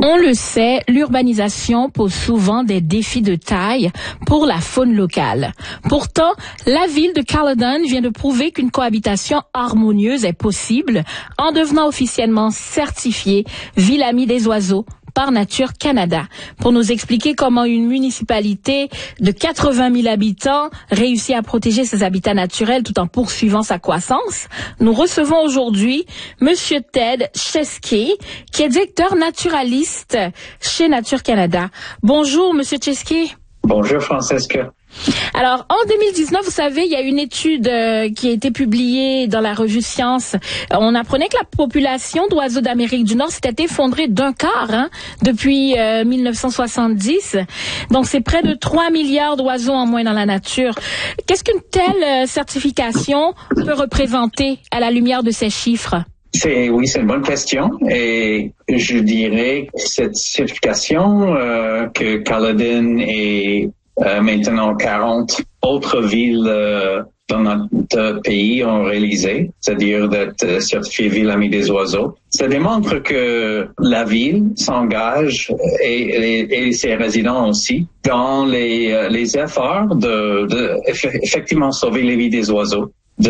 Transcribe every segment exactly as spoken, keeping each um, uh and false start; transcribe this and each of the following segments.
On le sait, l'urbanisation pose souvent des défis de taille pour la faune locale. Pourtant, la ville de Caledon vient de prouver qu'une cohabitation harmonieuse est possible en devenant officiellement certifiée Ville Amie des Oiseaux par Nature Canada. Pour nous expliquer comment une municipalité de quatre-vingt mille habitants réussit à protéger ses habitats naturels tout en poursuivant sa croissance, nous recevons aujourd'hui Monsieur Ted Chesky, qui est directeur naturaliste chez Nature Canada. Bonjour, Monsieur Chesky. Bonjour, Francesca. Alors, en deux mille dix-neuf, vous savez, il y a une étude euh, qui a été publiée dans la revue Science. Euh, on apprenait que la population d'oiseaux d'Amérique du Nord s'était effondrée d'un quart hein, depuis euh, mille neuf cent soixante-dix. Donc, c'est près de trois milliards d'oiseaux en moins dans la nature. Qu'est-ce qu'une telle euh, certification peut représenter à la lumière de ces chiffres? C'est, oui, c'est une bonne question. Et je dirais que cette certification euh, que Caledon et Euh, maintenant quarante autres villes euh, dans notre pays ont réalisé, c'est-à-dire d'être euh, certifiée Ville Amie des Oiseaux. Ça démontre que la ville s'engage et, et, et ses résidents aussi dans les, euh, les efforts de, de eff- effectivement sauver les vies des oiseaux, de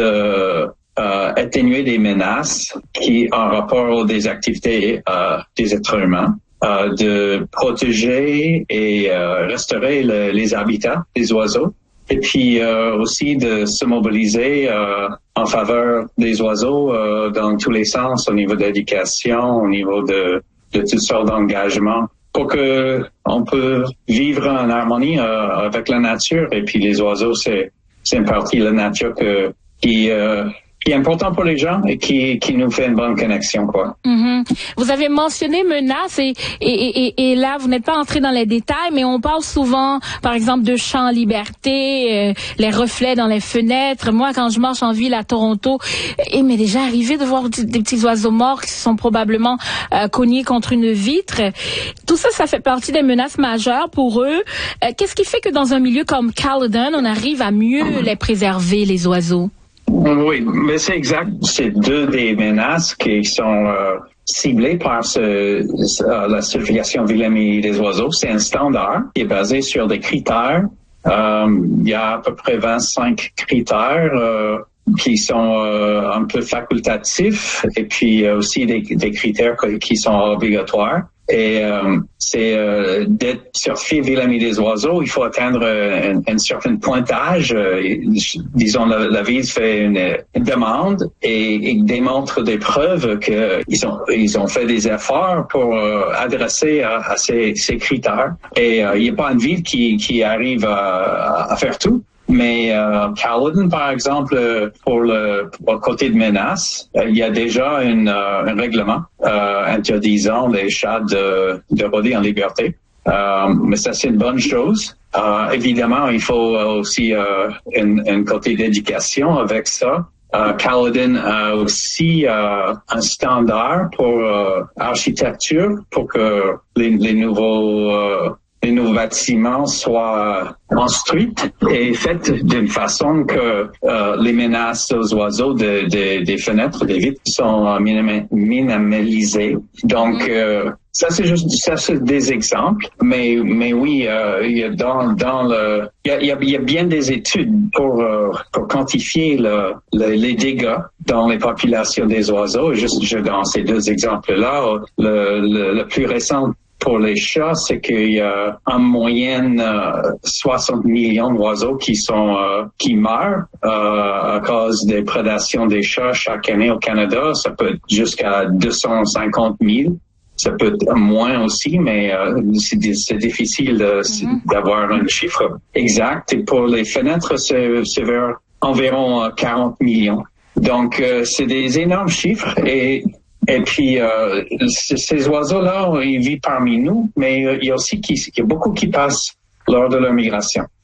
euh, atténuer des menaces qui en rapport des activités euh, des êtres humains. Euh, de protéger et euh, restaurer le, les habitats des oiseaux et puis euh, aussi de se mobiliser euh, en faveur des oiseaux euh, dans tous les sens, au niveau de l'éducation, au niveau de, de toutes sortes d'engagements, pour que on peut vivre en harmonie euh, avec la nature. Et puis les oiseaux, c'est, c'est une partie de la nature que, qui... Euh, qui est important pour les gens et qui, qui nous fait une bonne connexion, quoi. Mm-hmm. Vous avez mentionné menaces et, et, et, et là, vous n'êtes pas entré dans les détails, mais on parle souvent, par exemple, de champs en liberté, euh, les reflets dans les fenêtres. Moi, quand je marche en ville à Toronto, il m'est déjà arrivé de voir des, des petits oiseaux morts qui se sont probablement euh, cognés contre une vitre. Tout ça, ça fait partie des menaces majeures pour eux. Euh, qu'est-ce qui fait que dans un milieu comme Caledon, on arrive à mieux les préserver, les oiseaux? Oui, mais c'est exact. C'est deux des menaces qui sont euh, ciblées par ce, euh, la certification Ville Amie des Oiseaux. C'est un standard qui est basé sur des critères. Euh, il y a à peu près vingt-cinq critères euh, qui sont euh, un peu facultatifs et puis euh, aussi des, des critères qui sont obligatoires. Et euh, c'est euh, d'être certifié Ville Amie des Oiseaux, il faut atteindre euh, un, un certain pointage. Euh, disons, la, la ville fait une, une demande et, et démontre des preuves qu'ils ont, ils ont fait des efforts pour euh, adresser à, à ces, ces critères. Et euh, il n'y a pas une ville qui, qui arrive à, à faire tout. Mais euh, Caledon, par exemple, pour le, pour le côté de menace, euh, il y a déjà une, euh, un règlement euh, interdisant les chats de, de rôder en liberté. Euh, mais ça, c'est une bonne chose. Euh, évidemment, il faut aussi euh, un, un côté d'éducation avec ça. Euh, Caledon a aussi euh, un standard pour euh, architecture, pour que les, les nouveaux euh, les nouveaux bâtiments soient construits et faits d'une façon que euh, les menaces aux oiseaux de, de, des fenêtres, des vitres sont euh, minim- minimalisées. Donc, euh, ça c'est juste ça c'est des exemples, mais mais oui, euh, il y a dans dans le il y a, il y a, il y a bien des études pour euh, pour quantifier le, le, les dégâts dans les populations des oiseaux. Juste je, dans ces deux exemples là, le, le, le plus récent pour les chats, c'est qu'il y a en moyenne euh, soixante millions d'oiseaux qui sont euh, qui meurent euh, à cause des prédations des chats chaque année au Canada. Ça peut être jusqu'à deux cent cinquante mille. Ça peut être moins aussi, mais euh, c'est, c'est difficile de, mm-hmm. d'avoir un chiffre exact. Et pour les fenêtres, c'est, c'est vers environ quarante millions. Donc, euh, c'est des énormes chiffres et Et puis, euh, ces oiseaux-là, ils vivent parmi nous, mais euh, il y a aussi qui, il y a beaucoup qui passent lors de leur migration.